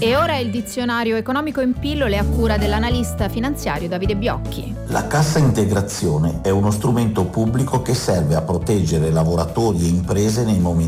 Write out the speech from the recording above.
E ora il dizionario economico in pillole a cura dell'analista finanziario Davide Biocchi. La cassa integrazione è uno strumento pubblico che serve a proteggere lavoratori e imprese nei momenti